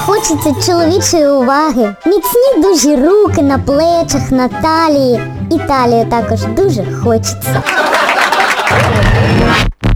хочеться чоловічої уваги. Міцні дужі руки на плечах, на талії. І талію також дуже хочеться.